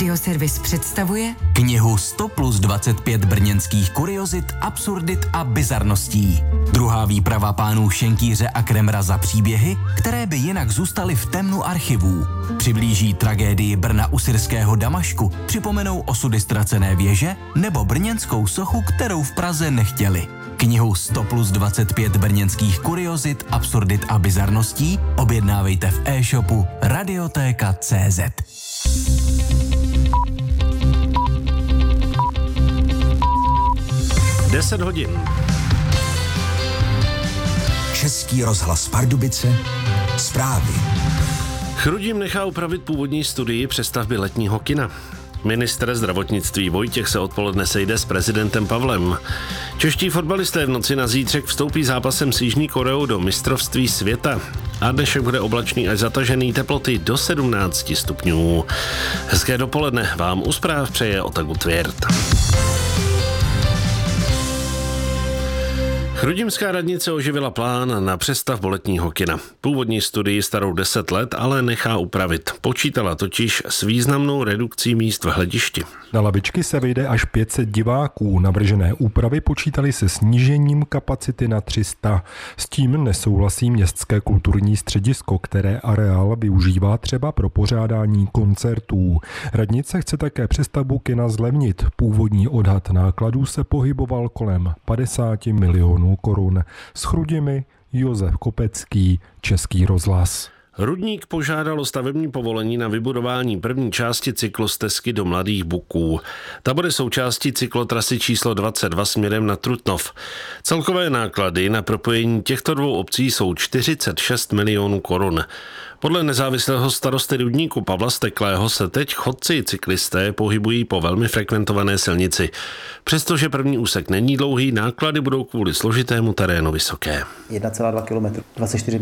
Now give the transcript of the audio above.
Radioservis představuje knihu 100 plus 25 brněnských kuriozit, absurdit a bizarností. Druhá výprava pánů Šenkýře a Kremra za příběhy, které by jinak zůstaly v temnu archivů. Přiblíží tragédii Brna u syrského Damašku, připomenou osudy ztracené věže nebo brněnskou sochu, kterou v Praze nechtěli. Knihu 100 plus 25 brněnských kuriozit, absurdit a bizarností objednávejte v e-shopu Radiotéka.cz. Deset hodin. Český rozhlas Pardubice, zprávy. Chrudim nechá upravit původní studii přestavby letního kina. Ministr zdravotnictví Vojtěch se odpoledne sejde s prezidentem Pavlem. Čeští fotbalisté v noci na zítřek vstoupí zápasem s Jižní Koreou do mistrovství světa. A dnešek bude oblačný až zatažený, teploty do 17 stupňů. Hezké dopoledne vám u zpráv přeje Otagu Tvěrt. Chrudimská radnice oživila plán na přestavbu letního kina. Původní studii starou 10 let ale nechá upravit. Počítala totiž s významnou redukcí míst v hledišti. Na lavičky se vejde až 500 diváků. Navržené úpravy počítaly se snížením kapacity na 300. S tím nesouhlasí městské kulturní středisko, které areál využívá třeba pro pořádání koncertů. Radnice chce také přestavbu kina zlevnit. Původní odhad nákladů se pohyboval kolem 50 milionů korun. S Chrudimi Josef Kopecký, Český rozhlas. Rudník požádal o stavební povolení na vybudování první části cyklostezky do Mladých Buků. Ta bude součástí cyklotrasy číslo 22 směrem na Trutnov. Celkové náklady na propojení těchto dvou obcí jsou 46 milionů korun. Podle nezávislého starosty Rudníku Pavla Steklého se teď chodci i cyklisté pohybují po velmi frekventované silnici. Přestože první úsek není dlouhý, náklady budou kvůli složitému terénu vysoké. 1,2 km, 24